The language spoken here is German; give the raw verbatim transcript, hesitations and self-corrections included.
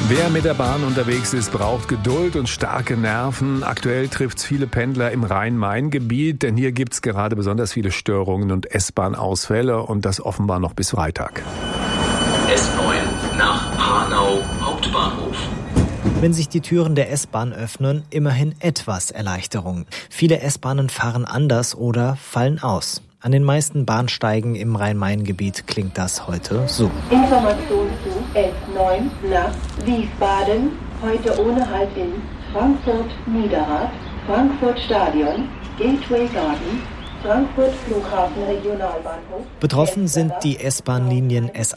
Wer mit der Bahn unterwegs ist, braucht Geduld und starke Nerven. Aktuell trifft es viele Pendler im Rhein-Main-Gebiet, denn hier gibt es gerade besonders viele Störungen und S-Bahn-Ausfälle und das offenbar noch bis Freitag. S neun nach Hanau Hauptbahnhof. Wenn sich die Türen der S-Bahn öffnen, immerhin etwas Erleichterung. Viele S-Bahnen fahren anders oder fallen aus. An den meisten Bahnsteigen im Rhein-Main-Gebiet klingt das heute so. Information zu S neun nach Wiesbaden, heute ohne Halt in Frankfurt Niederrad, Frankfurt Stadion, Gateway Garden, Frankfurt Flughafen Regionalbahnhof. Betroffen sind die S-Bahn-Linien S